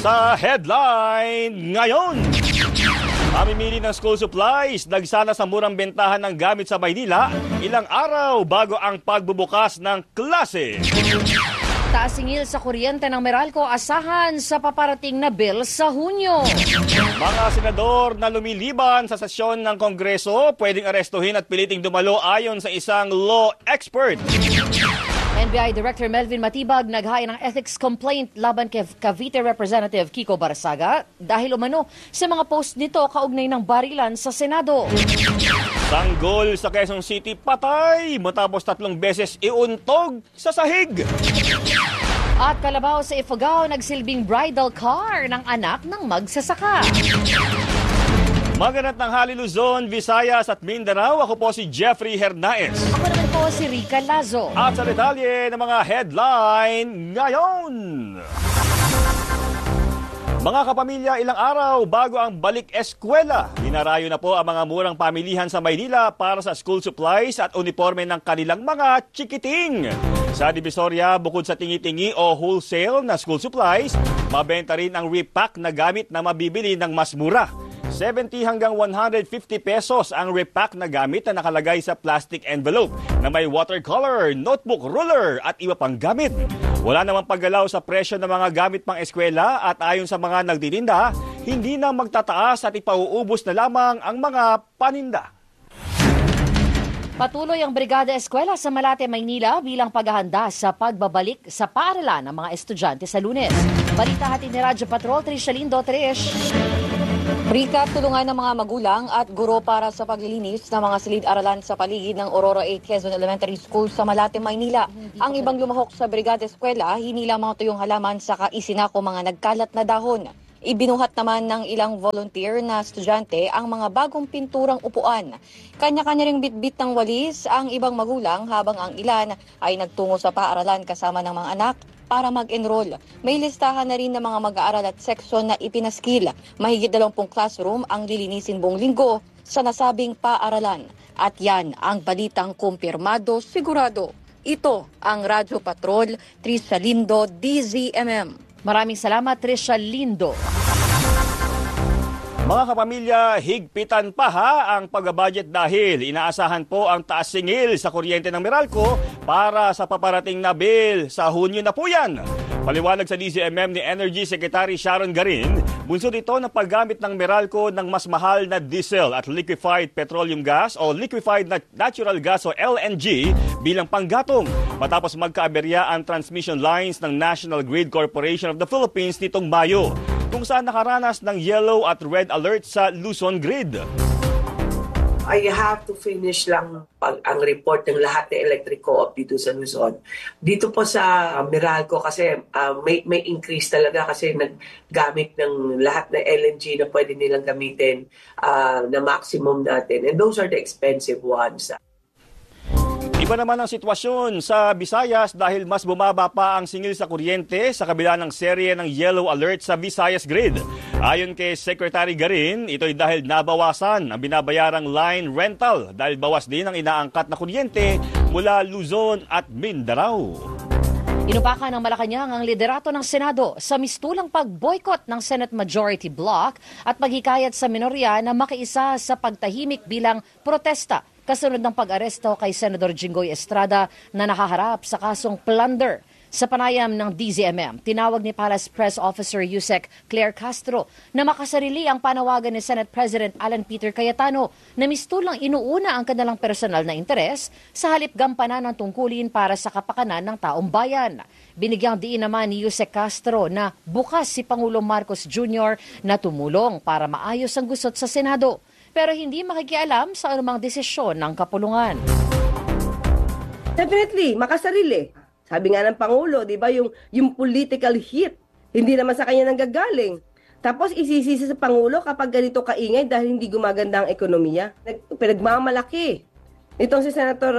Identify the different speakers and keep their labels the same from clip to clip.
Speaker 1: Sa headline ngayon, mamimili ng school supplies, nagsana sa murang bentahan ng gamit sa Maynila, ilang araw bago ang pagbubukas ng klase.
Speaker 2: Taas singil sa kuryente ng Meralco, asahan sa paparating na bill sa Hunyo.
Speaker 1: Mga senador na lumiliban sa sesyon ng Kongreso, pwedeng arestuhin at piliting dumalo ayon sa isang law expert.
Speaker 2: NBI Director Melvin Matibag naghain ng ethics complaint laban kay Cavite Representative Kiko Barsaga dahil umano sa mga post nito kaugnay ng barilan sa Senado.
Speaker 1: Sanggol sa Quezon City patay matapos 3 beses iuntog sa sahig.
Speaker 2: At Kalabaw sa Ifugao nagsilbing bridal car ng anak ng magsasaka.
Speaker 1: Magandang tanghali Luzon, Visayas at Mindanao. Ako po si Jeffrey Hernaez.
Speaker 2: Ako naman po si Rica Lazo.
Speaker 1: At sa detalye ng mga headline ngayon. Mga kapamilya, ilang araw bago ang balik eskwela, dinarayo na po ang mga murang pamilihan sa Maynila para sa school supplies at uniforme ng kanilang mga chikiting. Sa Divisoria, bukod sa tingi-tingi o wholesale na school supplies, mabenta rin ang repack na gamit na mabibili ng mas mura. 70 hanggang 150 pesos ang repack na gamit na nakalagay sa plastic envelope na may watercolor, notebook, ruler at iba pang gamit. Wala namang paggalaw sa presyo ng mga gamit pang eskwela at ayon sa mga nagtitinda, hindi na magtataas at ipauubos na lamang ang mga paninda.
Speaker 2: Patuloy ang Brigada Eskwela sa Malate, Maynila bilang paghahanda sa pagbabalik sa paaralan ng mga estudyante sa Lunes. Balita hatid ni Radyo Patrol, Tricia Lindo. Trish.
Speaker 3: Rika, tulungan ng mga magulang at guro para sa paglilinis ng mga silid-aralan sa paligid ng Aurora 8 Quezon Elementary School sa Malate, Maynila. Ang ibang lumahok sa Brigada Eskwela, hinila mga tuyong halaman sa isinako mga nagkalat na dahon. Ibinuhat naman ng ilang volunteer na estudyante ang mga bagong pinturang upuan. Kanya-kanya ring bitbit ng walis ang ibang magulang habang ang ilan ay nagtungo sa paaralan kasama ng mga anak para mag-enroll. May listahan na rin ng mga mag-aaral at seksyon na ipinaskil. Mahigit 20 classroom ang lilinisin buong linggo sa nasabing paaralan. At yan ang balitang kumpirmado sigurado. Ito ang Radyo Patrol, Tricia Lindo, DZMM.
Speaker 2: Maraming salamat, Tricia Lindo.
Speaker 1: Mga kapamilya, higpitan pa ang pagbabudget dahil inaasahan po ang taas singil sa kuryente ng Meralco para sa paparating na bill sa Hunyo na po yan. Paliwanag sa DZMM ni Energy Secretary Sharon Garin, bunsod ito ng paggamit ng Meralco ng mas mahal na diesel at liquefied petroleum gas o liquefied natural gas o LNG bilang panggatong matapos magkaaberya ang transmission lines ng National Grid Corporation of the Philippines nitong Mayo, kung saan nakaranas ng yellow at red alert sa Luzon Grid.
Speaker 4: I have to finish lang ang report ng lahat ng electric co-op dito sa Luzon. Dito po sa Meralco kasi may increase talaga kasi naggamit ng lahat ng LNG na pwede nilang gamitin na maximum natin. And those are the expensive ones.
Speaker 1: Iba naman ang sitwasyon sa Visayas dahil mas bumaba pa ang singil sa kuryente sa kabila ng serye ng yellow alert sa Visayas Grid. Ayon kay Secretary Garin, ito'y dahil nabawasan ang binabayarang line rental dahil bawas din ang inaangkat na kuryente mula Luzon at Mindanao.
Speaker 2: Inupakan ng Malacanang ang liderato ng Senado sa mistulang pag-boycott ng Senate Majority Bloc at paghikayat sa minorya na makiisa sa pagtahimik bilang protesta kasunod ng pag-aresto kay Senador Jinggoy Estrada na nakaharap sa kasong plunder. Sa panayam ng DZMM, tinawag ni Palace Press Officer Yusek Claire Castro na makasarili ang panawagan ni Senate President Alan Peter Cayetano na mistulang inuuna ang kanilang personal na interes sa halip gampanan ng tungkulin para sa kapakanan ng taong bayan. Binigyang diin naman ni Yusek Castro na bukas si Pangulong Marcos Jr. na tumulong para maayos ang gusot sa Senado, pero hindi makikialam sa anumang desisyon ng kapulungan.
Speaker 5: Definitely, makasarili. Sabi nga ng Pangulo, di ba, yung political hit, hindi naman sa kanya nanggagaling. Tapos isisisi sa Pangulo kapag ganito kaingay dahil hindi gumaganda ang ekonomiya. Pinagmamalaki itong si Senator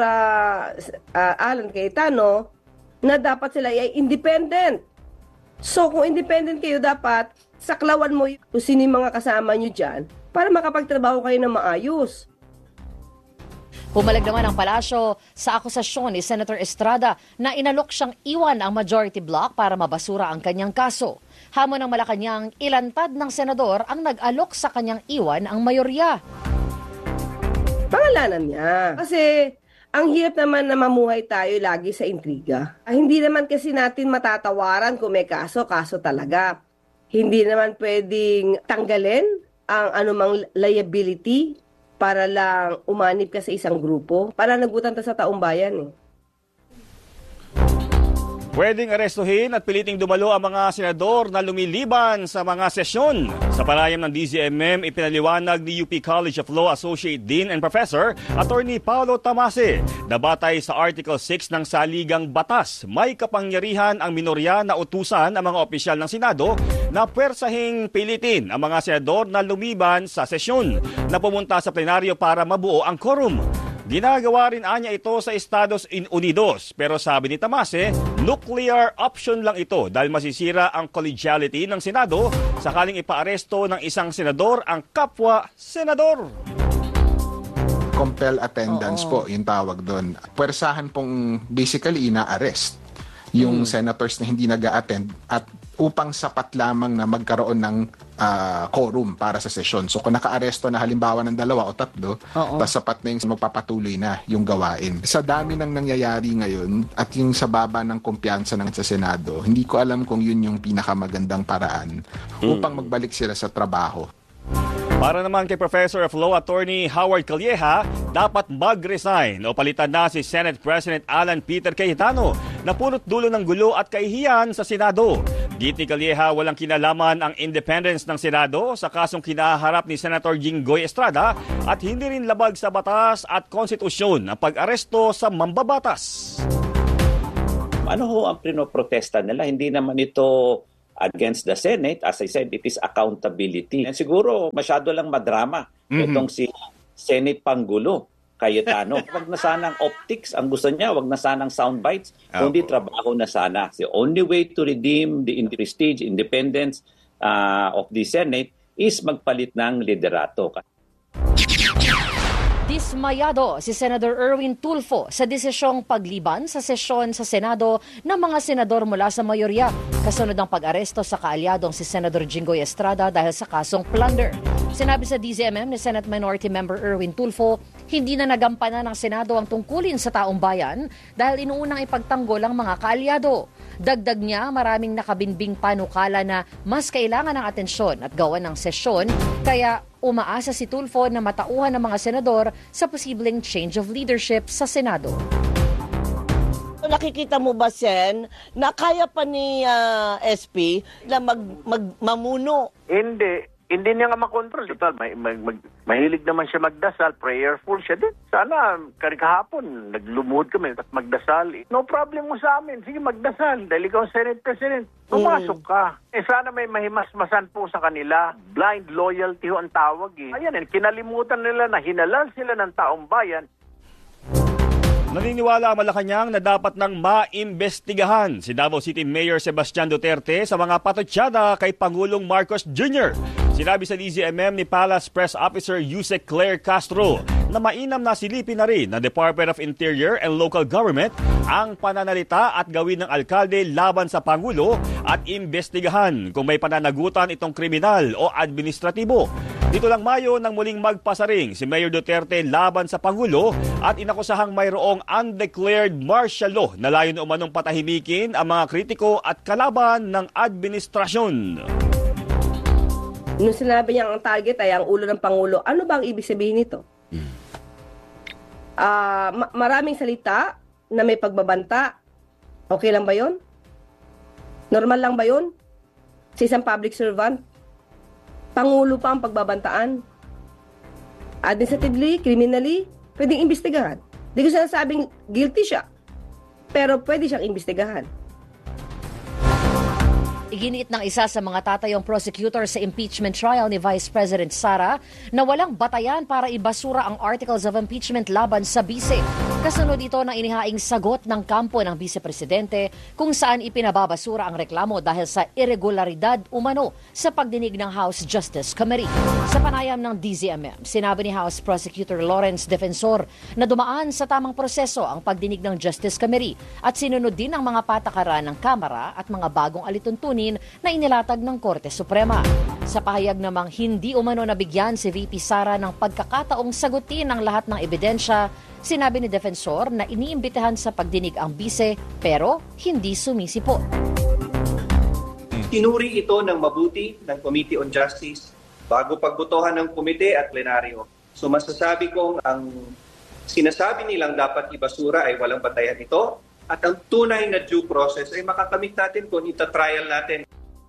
Speaker 5: Alan Cayetano na dapat sila ay independent. So kung independent kayo, dapat saklawan mo kung sino yung mga kasama nyo dyan para makapagtrabaho kayo na maayos.
Speaker 2: Pumalag naman ang palasyo sa akusasyon ni Senator Estrada na inalok siyang iwan ang majority bloc para mabasura ang kanyang kaso. Hamon ng Malacanang, ilantad ng senador ang nag-alok sa kanyang iwan ang mayorya.
Speaker 5: Pangalanan niya. Kasi ang hirap naman na mamuhay tayo lagi sa intriga. Hindi naman kasi natin matatawaran kung may kaso, kaso talaga. Hindi naman pwedeng tanggalin ang anumang liability para lang umanib ka sa isang grupo. Para nagutan ta sa taong bayan eh.
Speaker 1: Pwedeng arestuhin at piliting dumalo ang mga senador na lumiliban sa mga sesyon. Sa palayam ng DZMM, ipinaliwanag ni UP College of Law Associate Dean and Professor, Attorney Paulo Tamase, na batay sa Article 6 ng Saligang Batas, may kapangyarihan ang minorya na utusan ang mga opisyal ng Senado na pwersahing pilitin ang mga senador na lumiban sa sesyon na pumunta sa plenaryo para mabuo ang quorum. Ginagawa rin anya ito sa Estados Unidos, pero sabi ni Tamase, nuclear option lang ito dahil masisira ang collegiality ng Senado sakaling ipaaresto ng isang senador ang kapwa senador.
Speaker 6: Compel attendance po, yung tawag doon. Pwersahan pong basically ina-arrest yung senators na hindi nag-a-attend at upang sapat lamang na magkaroon ng quorum para sa sesyon. So kung naka-aresto na halimbawa ng 2 o 3, tas sapat na yung magpapatuloy na yung gawain. Sa dami ng nangyayari ngayon at yung sa baba ng kumpiyansa ng sa Senado, hindi ko alam kung yun yung pinakamagandang paraan upang magbalik sila sa trabaho.
Speaker 1: Para naman kay Professor of Law Attorney Howard Calleja, dapat mag-resign o palitan na si Senate President Alan Peter Cayetano na punot dulo ng gulo at kahihiyan sa Senado. Git ni Calleja, walang kinalaman ang independence ng Senado sa kasong kinaharap ni Senator Jinggoy Estrada at hindi rin labag sa batas at konstitusyon ang pag-aresto sa mambabatas.
Speaker 7: Ano ho ang pinoprotesta nila? Hindi naman ito against the Senate. As I said, it is accountability. And siguro masyado lang madrama itong si Senate Pangulo Cayetano. Wag na sanang optics ang gusto niya, wag na sanang soundbites, kundi trabaho na sana. The only way to redeem the prestige, independence of the Senate is magpalit ng liderato.
Speaker 2: Dismayado si Senator Erwin Tulfo sa desisyong pagliban sa sesyon sa Senado ng mga senador mula sa mayorya kasunod ng pag-aresto sa kaalyadong si Senator Jinggoy Estrada dahil sa kasong plunder. Sinabi sa DZMM ni Senate Minority Member Erwin Tulfo, hindi na nagampanan ng Senado ang tungkulin sa taong bayan dahil inuunang ipagtanggol ang mga kaalyado. Dagdag niya, maraming nakabinbing panukala na mas kailangan ng atensyon at gawan ng sesyon, kaya umaasa si Tulfo na matauhan ng mga senador sa posibleng change of leadership sa Senado.
Speaker 8: Nakikita mo ba, Sen, na kaya pa ni SP na mamuno?
Speaker 9: Hindi niya nga makontrol. Total, mahilig naman siya magdasal, prayerful siya din. Sana, kahapon, naglumuhod kami at magdasal. No problem mo sa amin. Sige, magdasal. Dahil ikaw Senate President, pumasok ka. Sana may mahimasmasan po sa kanila. Blind loyalty ho ang tawag eh. Ayan, kinalimutan nila na hinalal sila ng taong bayan.
Speaker 1: Naniniwala ang Malacanang na dapat nang maimbestigahan si Davao City Mayor Sebastian Duterte sa mga patotsada kay Pangulong Marcos Jr. Sinabi sa DZMM ni Palace Press Officer Yusek Claire Castro na mainam na silipin na rin ng Department of Interior and Local Government ang pananalita at gawin ng alkalde laban sa Pangulo at imbestigahan kung may pananagutan itong kriminal o administratibo. Dito lang Mayo nang muling magpasaring si Mayor Duterte laban sa Pangulo at inakusahang mayroong undeclared martial law na layon umanong patahimikin ang mga kritiko at kalaban ng administrasyon.
Speaker 5: Nung sinabi niya ang target ay ang ulo ng Pangulo, ano ba ang ibig sabihin nito? Maraming salita na may pagbabanta. Okay lang ba yun? Normal lang ba yun? Sa isang public servant? Pangulo pa ang pagbabantaan? Administratively, criminally, pwedeng imbestigahan. Di ko sinasabing guilty siya, pero pwede siyang imbestigahan.
Speaker 2: Iginiit ng isa sa mga tatayong prosecutor sa impeachment trial ni Vice President Sara na walang batayan para ibasura ang articles of impeachment laban sa bise. Kasunod ito ng inihaing sagot ng kampo ng Vice-Presidente kung saan ipinababasura ang reklamo dahil sa irregularidad umano sa pagdinig ng House Justice Committee. Sa panayam ng DZMM, sinabi ni House Prosecutor Lawrence Defensor na dumaan sa tamang proseso ang pagdinig ng Justice Committee at sinunod din ang mga patakaran ng Kamara at mga bagong alituntunin na inilatag ng Korte Suprema. Sa pahayag namang hindi umano nabigyan si VP Sara ng pagkakataong sagutin ang lahat ng ebidensya, sinabi ni Defensor na iniimbitahan sa pagdinig ang bise pero hindi sumisipot.
Speaker 10: Tinuri ito ng mabuti ng Committee on Justice bago pagbotohan ng komite at plenaryo. So masasabi kong ang sinasabi nilang dapat ibasura ay walang batayan ito at ang tunay na due process ay makakamit natin kung ita-trial natin.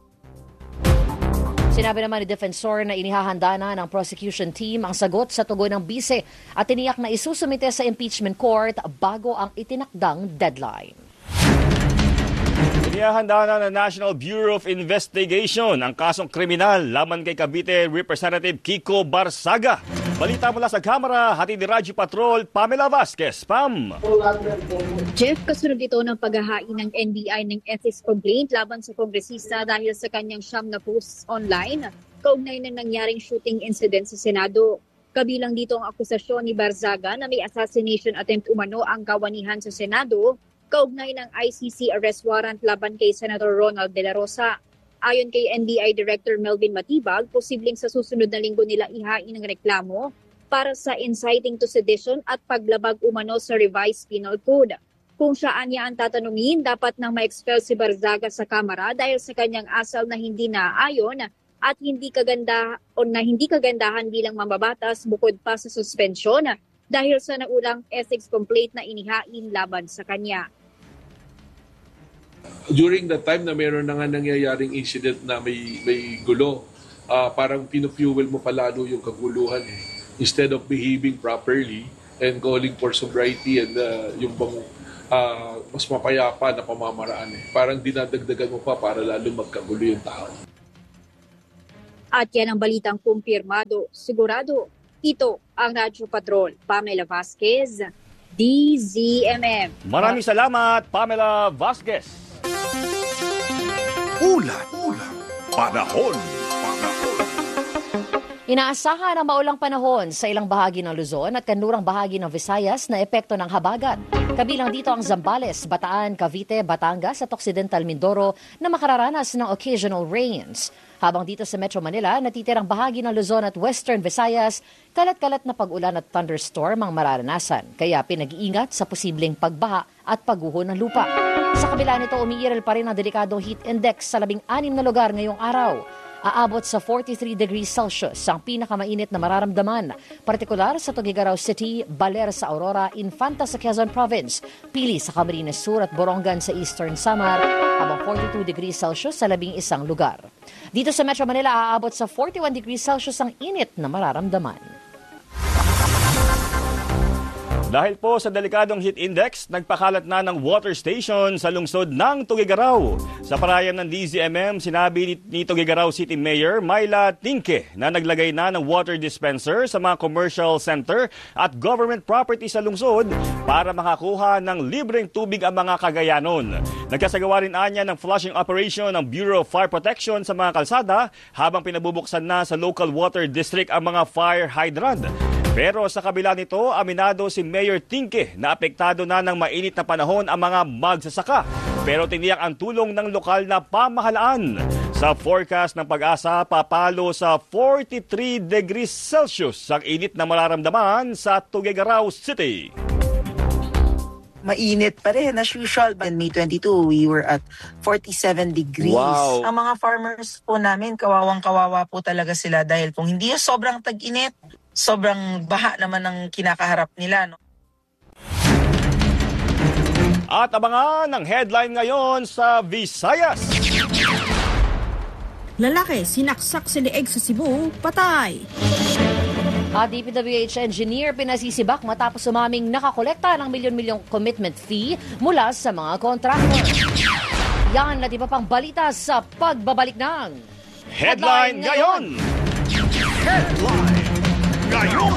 Speaker 2: Sinabi naman ni Defensor na inihahanda na ng prosecution team ang sagot sa tugon ng bise at tiniyak na isusumite sa impeachment court bago ang itinakdang deadline.
Speaker 1: Inihahanda na ng National Bureau of Investigation ang kasong kriminal laban kay Cavite Representative Kiko Barsaga. Balita mula sa Kamara, hatid ni Radyo Patrol, Pamela Vasquez. Pam!
Speaker 11: Jeff, kasunod ito ng paghahain ng NBI ng ethics complaint laban sa kongresista dahil sa kanyang siyam na posts online kaugnay ng nangyaring shooting incident sa Senado. Kabilang dito ang akusasyon ni Barzaga na may assassination attempt umano ang kawanihan sa Senado kaugnay ng ICC arrest warrant laban kay Senator Ronald De La Rosa. Ayon kay NBI Director Melvin Matibag, posibleng sa susunod na linggo nila ihain ang reklamo para sa inciting to sedition at paglabag umano sa revised penal code. Kung saan niya ang tatanungin, dapat nang ma-expel si Barzaga sa Kamara dahil sa kanyang asal na hindi naaayon at hindi kagandahan bilang mambabatas bukod pa sa suspensyon dahil sa naulang ethics complaint na inihain laban sa kanya.
Speaker 12: During the time na meron na nga nangyayaring incident na may gulo, parang pinu-fuel mo palalo yung kaguluhan. Instead of behaving properly and calling for sobriety and yung bang mas mapayapa na pamamaraan. Parang dinadagdagan mo pa para lalo magkagulo yung tao.
Speaker 11: At yan ang balitang kumpirmado. Sigurado, ito ang Radyo Patrol. Pamela Vasquez, DZMM.
Speaker 1: Maraming salamat, Pamela Vasquez.
Speaker 13: Ulat. Panahon.
Speaker 2: Inaasahan ang maulang panahon sa ilang bahagi ng Luzon at kanlurang bahagi ng Visayas na epekto ng habagat. Kabilang dito ang Zambales, Bataan, Cavite, Batangas at Occidental Mindoro na makararanas ng occasional rains. Habang dito sa Metro Manila, natitirang bahagi ng Luzon at Western Visayas, kalat-kalat na pag-ulan at thunderstorm ang mararanasan. Kaya pinag-iingat sa posibleng pagbaha at pagguho ng lupa. Sa kabila nito, umiiral pa rin ang delikadong heat index sa 16 na lugar ngayong araw. Aabot sa 43 degrees Celsius ang pinakamainit na mararamdaman, partikular sa Tuguegarao City, Baler sa Aurora, Infanta sa Quezon Province, Pili sa Camarines Sur at Borongan sa Eastern Samar, habang 42 degrees Celsius sa 11 lugar. Dito sa Metro Manila, aabot sa 41 degrees Celsius ang init na mararamdaman.
Speaker 1: Dahil po sa delikadong heat index, nagpakalat na ng water station sa lungsod ng Tuguegarao. Sa parayam ng DZMM, sinabi ni Tuguegarao City Mayor Myla Tinke na naglagay na ng water dispenser sa mga commercial center at government property sa lungsod para makakuha ng libreng tubig ang mga Cagayanon. Nagkasagawa rin anya ng flushing operation ng Bureau of Fire Protection sa mga kalsada habang pinabubuksan na sa local water district ang mga fire hydrant. Pero sa kabila nito, aminado si Mayor Tinke na apektado na ng mainit na panahon ang mga magsasaka. Pero tiniyak ang tulong ng lokal na pamahalaan. Sa forecast ng Pag-asa, papalo sa 43 degrees Celsius ang init na mararamdaman sa Tuguegarao City.
Speaker 14: Mainit pa rin as usual. In May 22, we were at 47 degrees.
Speaker 1: Wow.
Speaker 14: Ang mga farmers po namin, kawawang-kawawa po talaga sila dahil kung hindi yung sobrang tag-init, sobrang baha naman ang kinakaharap nila. No?
Speaker 1: At abangan ang headline ngayon sa Visayas.
Speaker 15: Lalaki, sinaksak sa leeg sa Cebu, patay.
Speaker 2: At DPWH engineer pinasisibak matapos umaming nakakolekta ng milyon-milyong commitment fee mula sa mga kontraktor. Yan at iba pang balita sa pagbabalik ng
Speaker 1: Headline ngayon!
Speaker 13: Headline ngayon!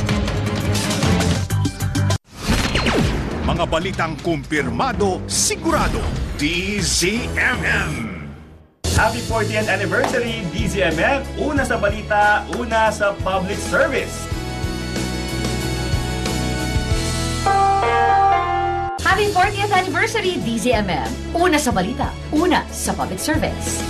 Speaker 13: Mga balitang kumpirmado, sigurado, DZMM.
Speaker 1: Happy 40th anniversary, DZMM. Una sa balita, una sa public service.
Speaker 2: Happy 40th anniversary, DZMM. Una sa balita, una sa public service.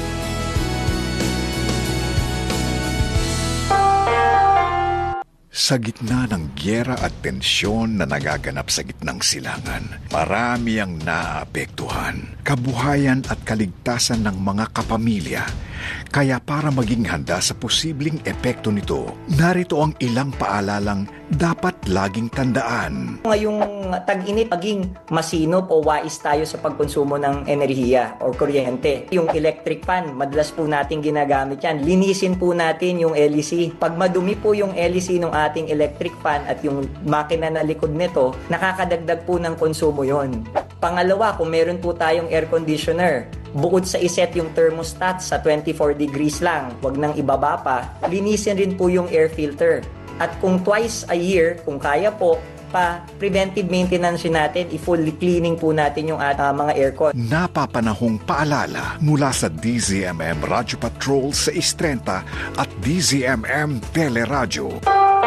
Speaker 13: Sa gitna ng gyera at tensyon na nagaganap sa gitnang silangan, marami ang naaapektuhan, kabuhayan at kaligtasan ng mga kapamilya. Kaya para maging handa sa posibleng epekto nito, narito ang ilang paalalang dapat laging tandaan.
Speaker 16: Ngayong tag-init, maging masinop o wais tayo sa pagkonsumo ng enerhiya o kuryente. Yung electric fan, madalas po natin ginagamit yan. Linisin po natin yung LEC. Pag madumi po yung LEC ng ating electric fan at yung makina na likod nito, nakakadagdag po ng konsumo yon. Pangalawa, kung meron po tayong air conditioner, bukod sa iset yung thermostat sa 24 degrees lang, wag nang ibaba pa, linisin rin po yung air filter. At kung twice a year, kung kaya po, preventive maintenance natin, i-fully cleaning po natin yung mga aircon.
Speaker 13: Napapanahong paalala mula sa DZMM Radyo Patrol sa 630 at DZMM Teleradyo.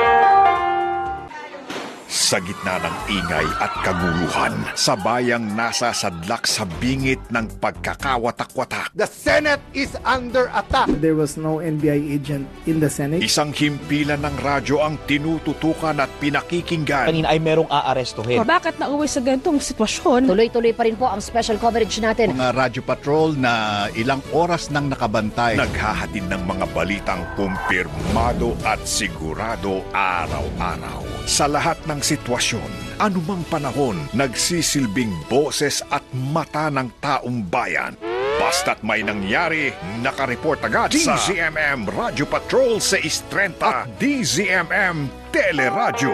Speaker 13: Sa gitna ng ingay at kaguluhan, sa bayang nasa sadlak sa bingit ng pagkakawatak-watak.
Speaker 17: The Senate is under attack. There was no NBI agent in the Senate.
Speaker 13: Isang himpilan ng radyo ang tinututukan at pinakikinggan.
Speaker 18: Kanina ay merong aarestuhin.
Speaker 15: Bakit nauwi sa ganitong sitwasyon?
Speaker 2: Tuloy-tuloy pa rin po ang special coverage natin.
Speaker 13: Mga radyo patrol na ilang oras nang nakabantay. Naghahatid ng mga balitang kumpirmado at sigurado araw-araw. Sa lahat ng sitwasyon, anumang panahon, nagsisilbing boses at mata ng taong bayan. Basta't may nangyari, nakareport agad sa DZMM Radyo Patrol sa 630 at DZMM Teleradyo.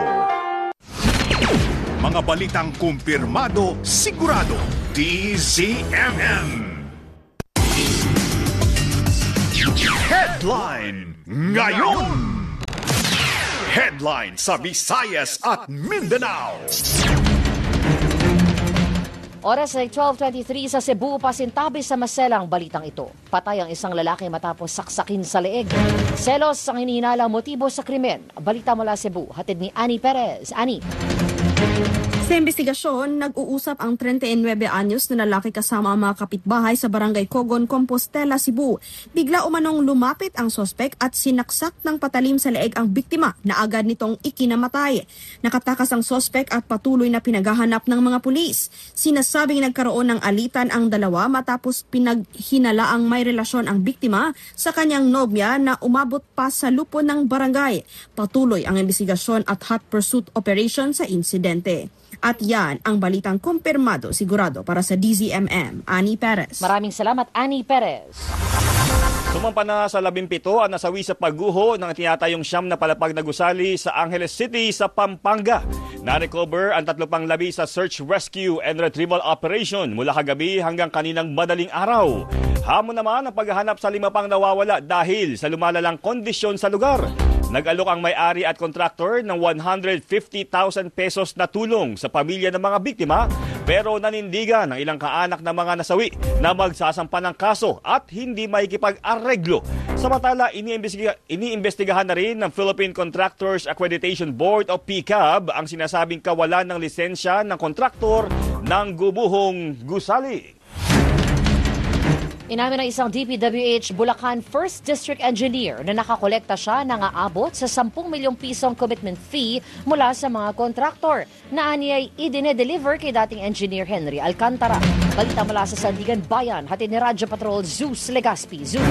Speaker 13: Mga balitang kumpirmado, sigurado, DZMM. Headline ngayon! Headline sa Visayas at Mindanao.
Speaker 2: Oras ay 12:23 sa Cebu, pasintabi sa Maselang balitang ito. Patay ang isang lalaki matapos saksakin sa leeg. Selos ang hinihinalang motibo sa krimen. Balita mula Cebu, hatid ni Annie Perez. Annie.
Speaker 15: Sa investigasyon, nag-uusap ang 39 anyos na lalaki kasama ang mga kapitbahay sa barangay Cogon, Compostela, Cebu. Bigla umanong lumapit ang sospek at sinaksak ng patalim sa leeg ang biktima na agad nitong ikinamatay. Nakatakas ang sospek at patuloy na pinaghahanap ng mga pulis. Sinasabing nagkaroon ng alitan ang dalawa matapos pinaghinala ang may relasyon ang biktima sa kanyang nobya na umabot pa sa lupo ng barangay. Patuloy ang investigasyon at hot pursuit operation sa insidente. At yan ang balitang kumpirmado sigurado para sa DZMM. Annie Perez.
Speaker 2: Maraming salamat, Annie Perez.
Speaker 1: Sumampa na sa 17 ang nasawi sa pagguho ng tinatayong siyam na palapag na gusali sa Angeles City sa Pampanga. Na-recover ang 3 pang labi sa search, rescue and retrieval operation mula kagabi hanggang kaninang madaling araw. Hamon naman ang paghahanap sa 5 pang nawawala dahil sa lumalalang kondisyon sa lugar. Nag-alok ang may-ari at kontraktor ng 150,000 pesos na tulong sa pamilya ng mga biktima pero nanindigan ng ilang kaanak ng mga nasawi na magsasampa ng kaso at hindi makikipag-areglo. Samantala, iniimbestigahan na rin ng Philippine Contractors Accreditation Board o PCAB ang sinasabing kawalan ng lisensya ng kontraktor ng gubuhong gusali.
Speaker 2: Inamin ng isang DPWH Bulacan 1st District Engineer na nakakolekta siya ng aabot sa 10 milyong pisong commitment fee mula sa mga kontraktor na aniyay idine-deliver kay dating Engineer Henry Alcantara. Balita mula sa Sandigan Bayan, hatid ni Radyo Patrol Zeus Legaspi. Zeus.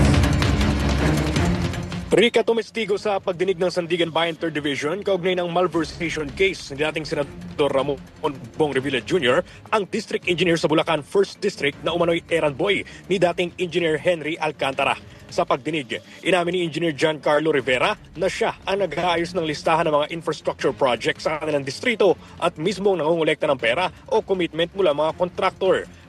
Speaker 19: Rika tumestigo sa pagdinig ng Sandigan Bayan 3rd Division kaugnay ng malversation case ni dating Senador Ramon Bong Revilla Jr., ang District Engineer sa Bulacan 1st District na umano'y errand boy ni dating Engineer Henry Alcantara. Sa pagdinig, inamin ni Engineer Giancarlo Rivera na siya ang nag-aayos ng listahan ng mga infrastructure projects sa kanilang distrito at mismong nangungulekta ng pera o commitment mula mga kontraktor.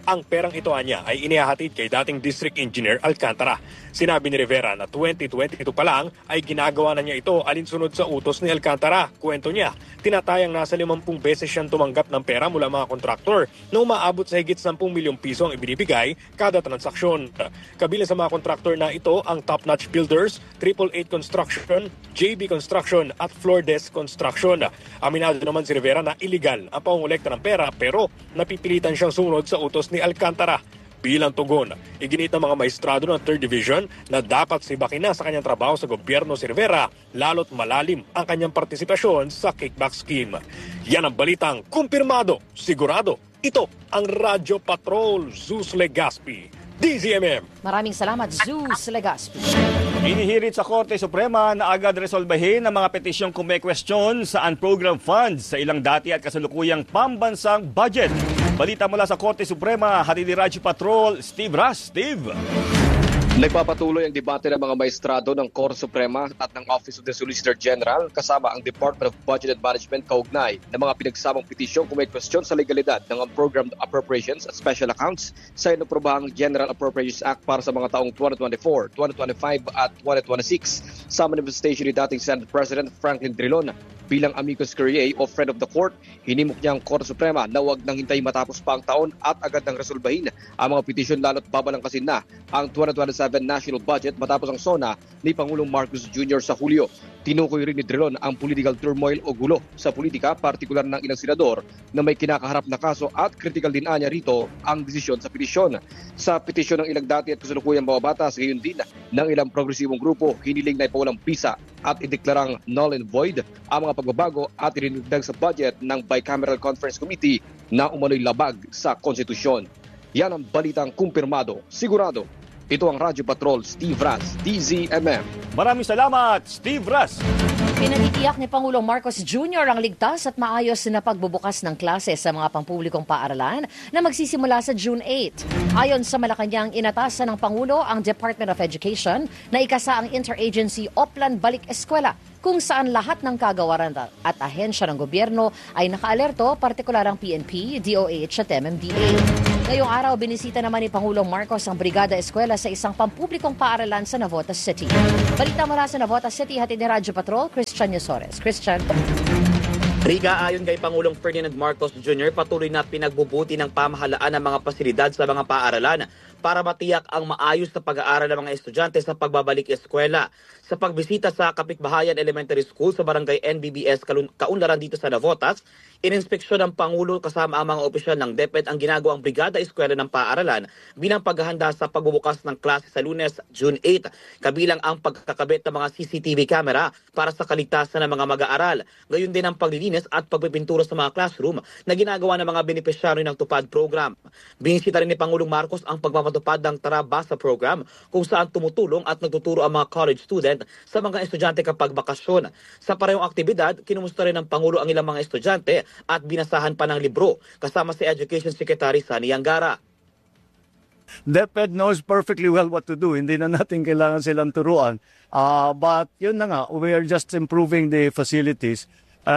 Speaker 19: Ang perang ito niya ay inihahatid kay dating District Engineer Alcantara. Sinabi ni Rivera na 2022 pa lang ay ginagawa na niya ito alinsunod sa utos ni Alcantara. Kwento niya, tinatayang nasa 50 beses siyang tumanggap ng pera mula mga kontraktor na umaabot sa higit 10 milyong piso ang ibinibigay kada transaksyon. Kabilang sa mga kontraktor na ito ang Top Notch Builders, 888 Construction, JB Construction at Floor Desk Construction. Aminado naman si Rivera na illegal ang pangongolekta ng pera pero napipilitan siyang sumunod sa utos ni Alcantara. Bilang tugon, iginit ng mga maestrado ng 3rd Division na dapat sibakin na sa kanyang trabaho sa gobyerno si Rivera lalo't malalim ang kanyang partisipasyon sa kickback scheme. Yan ang balitang kumpirmado, sigurado. Ito ang Radyo Patrol, Zeus Legaspi, DZMM.
Speaker 2: Maraming salamat, Zeus Legaspi.
Speaker 1: Inihirit sa Korte Suprema na agad resolbahin ang mga petisyong kumekwestiyon sa unprogrammed funds sa ilang dati at kasalukuyang pambansang budget. Balita mula sa Korte Suprema, hatid ni Radyo Patrol, Steve Ras. Steve.
Speaker 18: Nagpapatuloy ang debate ng mga maestrado ng Korte Suprema at ng Office of the Solicitor General kasama ang Department of Budget and Management kaugnay ng mga pinagsamang petisyong kung may kwestiyon sa legalidad ng unprogrammed appropriations at special accounts sa inuprobahang General Appropriations Act para sa mga taong 2024, 2025 at 2026 sa manifestation ni dating Senate President Franklin Drilon. Bilang amicus curiae o friend of the court, hinimok niya ang Korte Suprema na huwag nang hintay matapos pa ang taon at agad nang resolbahin ang mga petisyon lalo't babalangkasin na ang 2027 national budget matapos ang SONA ni Pangulong Marcos Jr. sa Hulyo. Tinukoy rin ni Drilon ang political turmoil o gulo sa politika, partikular ng ilang senador na may kinakaharap na kaso at critical din anya rito ang desisyon sa petisyon. Sa petisyon ng ilang dati at kasalukuyang mga batas, gayon din ng ilang progresibong grupo, hiniling na ipawalang bisa at ideklarang null and void ang mga pagbabago at irinagdag sa budget ng Bicameral Conference Committee na umano'y labag sa konstitusyon. Yan ang balitang kumpirmado, sigurado. Ito ang Radyo Patrol, Steve Ras, DZMM.
Speaker 1: Maraming salamat, Steve Ras.
Speaker 2: Pinagtitiyak ni Pangulong Marcos Jr. ang ligtas at maayos na pagbubukas ng klase sa mga pampublikong paaralan na magsisimula sa June 8. Ayon sa Malacanang, inatasan ng Pangulo ang Department of Education na ikasa ang Interagency Oplan Balik Eskwela kung saan lahat ng kagawaran at ahensya ng gobyerno ay nakaalerto, partikular ang PNP, DOH at MMDA. Ngayong araw, binisita naman ni Pangulong Marcos ang Brigada Eskwela sa isang pampublikong paaralan sa Navotas City. Balita mula sa Navotas City, hatid ni Radyo Patrol, Christian Yosores. Christian.
Speaker 20: Riga, ayon kay Pangulong Ferdinand Marcos Jr., patuloy na pinagbubuti ng pamahalaan ng mga pasilidad sa mga paaralan para matiyak ang maayos na pag-aaral ng mga estudyante sa pagbabalik eskwela. Sa pagbisita sa Kapitbahayan Elementary School sa Barangay NBBS Kaunlaran dito sa Navotas, ininspeksyon ng Pangulo kasama ang mga opisyal ng DepEd ang ginagawang Brigada Eskwela ng Paaralan bilang paghahanda sa pagbubukas ng klase sa Lunes, June 8, kabilang ang pagkakabit ng mga CCTV camera para sa kaligtasan ng mga mag-aaral. Gayon din ang paglilinis at pagpipintura sa mga classroom na ginagawa ng mga benepisyaryo ng TUPAD program. Binisita rin ni Pangulong Marcos ang pagpapatupad ng Tara Basa program kung saan tumutulong at nagtuturo ang mga college student sa mga estudyante kapag bakasyon. Sa parehong aktibidad, kinumusta rin ng Pangulo ang ilang mga estudyante at binasahan pa ng libro kasama si Education Secretary Sani Angara.
Speaker 21: DepEd knows perfectly well what to do. Hindi na natin kailangan silang turuan. But yun na nga, we are just improving the facilities.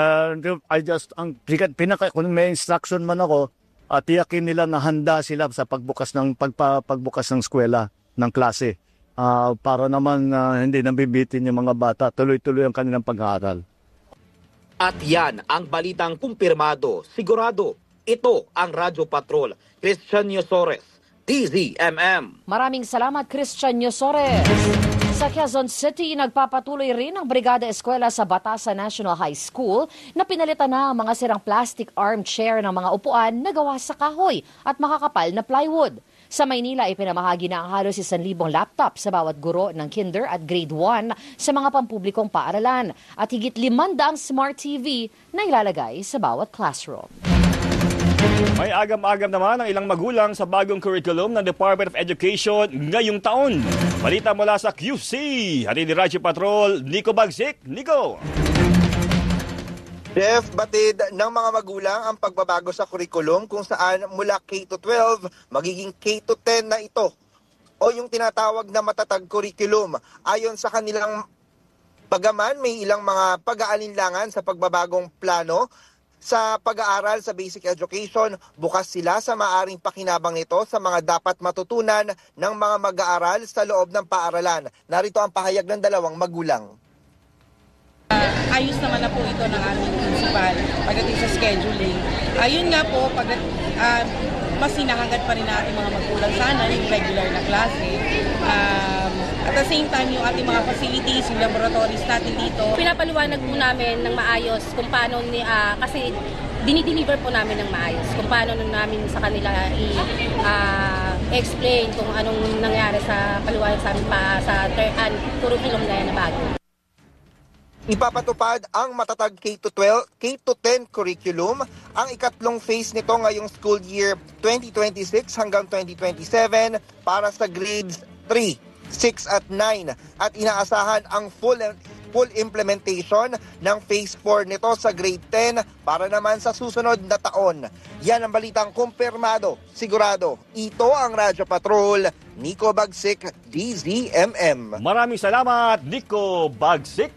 Speaker 21: Kung may instruction man ako, tiyakin nila na handa sila sa pagbukas ng eskwela, ng klase. Para naman hindi nabibitin yung mga bata, tuloy-tuloy ang kanilang pag-aaral.
Speaker 20: At yan ang balitang kumpirmado, sigurado. Ito ang Radyo Patrol, Christian Yosores, DZMM.
Speaker 2: Maraming salamat, Christian Yosores. Sa Quezon City, nagpapatuloy rin ang Brigada Eskwela sa Batasan National High School na pinalitan na ang mga sirang plastic armchair ng mga upuan na gawa sa kahoy at makakapal na plywood. Sa Maynila, ipinamahagi na ang halos 1,000 laptop sa bawat guro ng kinder at grade 1 sa mga pampublikong paaralan at higit 500 smart TV na ilalagay sa bawat classroom.
Speaker 1: May agam-agam naman ang ilang magulang sa bagong curriculum ng Department of Education ngayong taon. Balita mula sa QC. Hatid ni Radyo Patrol, Nico Bagsik. Nico!
Speaker 22: Jeff, batid ng mga magulang ang pagbabago sa curriculum kung saan mula K-12 magiging K-10 na ito o yung tinatawag na matatag curriculum. Ayon sa kanilang bagaman, may ilang mga pag-aalinlangan sa pagbabagong plano sa pag-aaral sa basic education, bukas sila sa maaring pakinabang nito sa mga dapat matutunan ng mga mag-aaral sa loob ng paaralan. Narito ang pahayag ng dalawang magulang.
Speaker 3: Ayos naman na po ito ng aming principal pagdating sa scheduling. Ayun nga po, mas hinahangad pa rin natin mga magulang sana yung regular na klase. At the same time, yung ating mga facilities, yung laboratories natin dito.
Speaker 4: Pinapaliwanag po namin ng maayos kung paano, kasi dinideliver po namin ng maayos, kung paano namin sa kanila i-explain kung anong nangyari sa paliwanag sa amin pa sa curriculum na yan na bago.
Speaker 22: Ipapatupad ang matatag K-10 curriculum. Ang ikatlong phase nito ngayong school year 2026 hanggang 2027 para sa grades 3, 6 at 9. At inaasahan ang full implementation ng phase 4 nito sa grade 10 para naman sa susunod na taon. Yan ang balitang kumpirmado, sigurado. Ito ang Radyo Patrol, Nico Bagsik, DZMM.
Speaker 1: Maraming salamat, Nico Bagsik.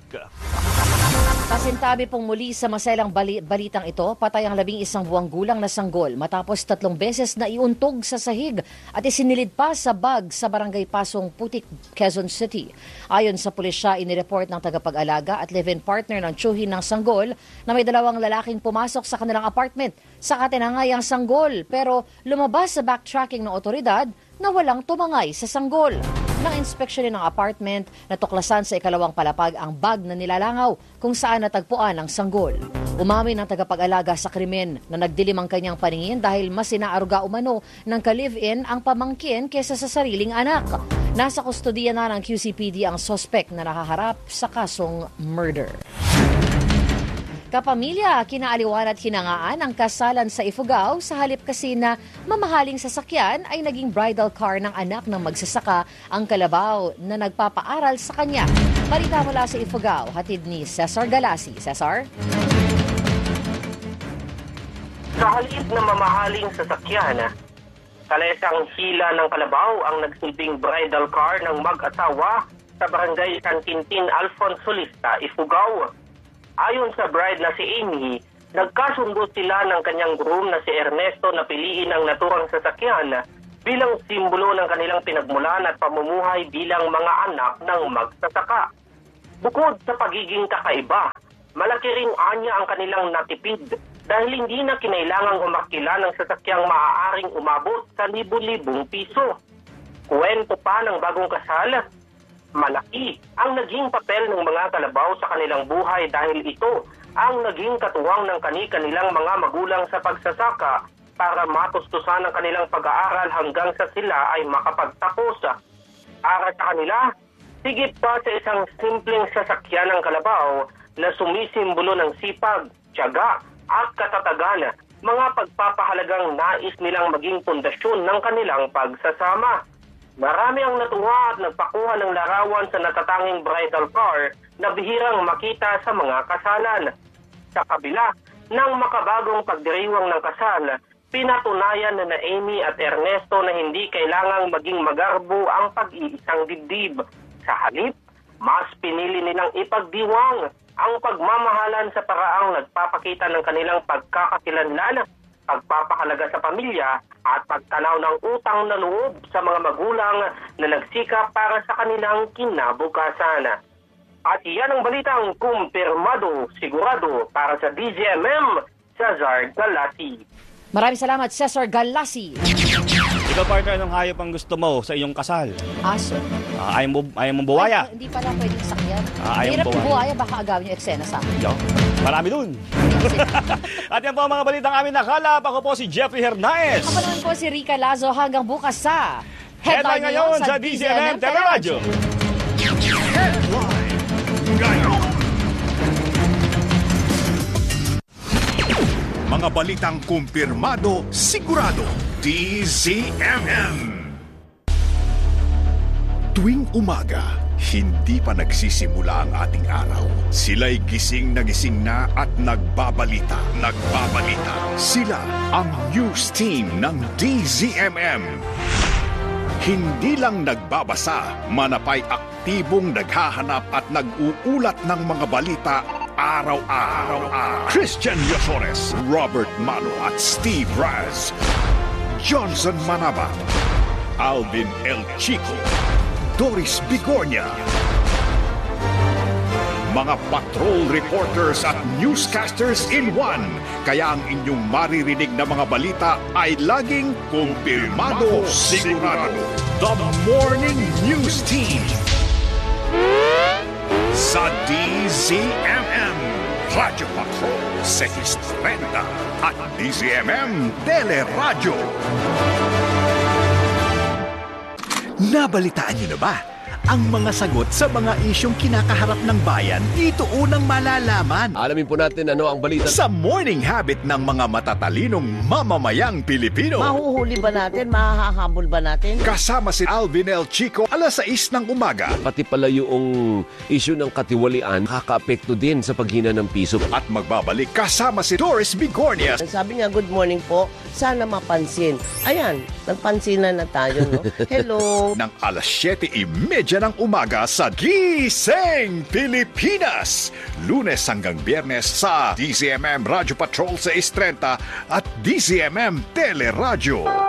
Speaker 2: Kasintabi pong muli sa maselang balitang ito, patay ang 11 buwang gulang na sanggol matapos 3 beses na iuntog sa sahig at isinilid pa sa bag sa barangay Pasong Putik, Quezon City. Ayon sa pulisya, inireport ng tagapag-alaga at live-in partner ng tiyuhin ng sanggol na may 2 lalaking pumasok sa kanilang apartment sa katinangayang sanggol pero lumabas sa backtracking ng otoridad na walang tumangay sa sanggol. Nang inspeksyonin ng apartment, natuklasan sa ikalawang palapag ang bag na nilalangaw kung saan natagpuan ang sanggol. Umamin ng tagapag-alaga sa krimen na nagdilim ang kanyang paningin dahil mas inaaruga umano ng ka-live-in ang pamangkin kesa sa sariling anak. Nasa kustodiya na ng QCPD ang suspect na nakaharap sa kasong murder. Kapamilya, kinaaliwan at hinangaan ang kasalan sa Ifugao sa halip kasi na mamahaling sasakyan ay naging bridal car ng anak ng magsasaka ang kalabaw na nagpapaaral sa kanya. Balita mula sa Ifugao, hatid ni Cesar Galasi. Cesar?
Speaker 23: Sa halip na mamahaling sasakyan, kalesang hila ng kalabaw ang nagsilbing bridal car ng mag-asawa sa barangay San Quintin, Alfonso Lista, Ifugao. Ayon sa bride na si Amy, nagkasundo sila ng kanyang groom na si Ernesto na piliin ang naturang sasakyan bilang simbolo ng kanilang pinagmulan at pamumuhay bilang mga anak ng magsasaka. Bukod sa pagiging kakaiba, malaki rin anya ang kanilang natipid dahil hindi na kinailangang umakila ng sasakyang maaaring umabot sa libu-libong piso. Kwento pa ng bagong kasal, malaki ang naging papel ng mga kalabaw sa kanilang buhay dahil ito ang naging katuwang ng kanilang mga magulang sa pagsasaka para matustusan ang kanilang pag-aaral hanggang sa sila ay makapagtapos. Para sa kanila, higit pa sa isang simpleng sasakyan ng kalabaw na sumisimbolo ng sipag, tiyaga at katatagan, mga pagpapahalagang nais nilang maging pundasyon ng kanilang pagsasama. Marami ang natuwa at nagpakuha ng larawan sa natatanging bridal car na bihirang makita sa mga kasalan. Sa kabila ng makabagong pagdiriwang ng kasal, pinatunayan na Amy at Ernesto na hindi kailangang maging magarbo ang pag-iisang dibdib. Sa halip, mas pinili nilang ipagdiwang ang pagmamahalan sa paraang nagpapakita ng kanilang pagkakakilanlan, pagpapahalaga sa pamilya at pagtanaw ng utang na loob sa mga magulang na nagsikap para sa kanilang kinabukasan. At iyan ang balitang kumpirmado, sigurado para sa DZMM, Cesar Galasi.
Speaker 2: Maraming salamat, Cesar Galasi.
Speaker 1: Ikaw, partner, anong hayop ang gusto mo sa iyong kasal?
Speaker 2: Aso.
Speaker 1: Ayaw mong buwaya?
Speaker 2: Ay, hindi pala pwedeng sakyan.
Speaker 1: Ayaw
Speaker 2: Hirap
Speaker 1: mong
Speaker 2: yung buwaya, baka agawin yung eksena sa akin.
Speaker 1: Yo, marami dun. At yan po ang mga balitang amin nakalap. Ako po si Jeffrey Hernaez.
Speaker 2: Ako naman po si Rica Lazo hanggang bukas sa
Speaker 1: Headline ngayon sa DZMM Teleradyo.
Speaker 13: Mga balitang kumpirmado, sigurado, DZMM. Tuwing umaga, hindi pa nagsisimula ang ating araw. Sila'y gising na at nagbabalita. Sila ang news team ng DZMM. Hindi lang nagbabasa, manapay aktibong naghahanap at nag-uulat ng mga balita araw-araw. Christian Yosores, Robert Mano at Steve Raz. Johnson Manaba, Alvin El Chico, Doris Bigornia. Mga patrol reporters at newscasters in one. Kaya ang inyong maririnig na mga balita ay laging kumpirmado, sigurado. The Morning News Team sa DZMM Radyo Patrol 630 at DZMM Teleradyo. Nabalitaan niyo na ba? Ang mga sagot sa mga isyong kinakaharap ng bayan, dito unang malalaman.
Speaker 6: Alamin po natin ano ang balita
Speaker 13: sa morning habit ng mga matatalinong mamamayang Pilipino.
Speaker 7: Mahuhuli ba natin? Mahahabol ba natin?
Speaker 13: Kasama si Alvin El Chico, 6:00 ng umaga.
Speaker 6: Pati pala yung issue ng katiwalian, kaka-apekto din sa paghina ng piso.
Speaker 13: At magbabalik kasama si Doris Bigornia.
Speaker 7: Sabi niya, good morning po. Sana mapansin. Ayan, nagpansinan na tayo, no? Hello.
Speaker 13: Ng 7:30 ng umaga sa Gising Pilipinas. Lunes hanggang Biyernes sa DZMM Radyo Patrol 630 at DZMM Teleradyo.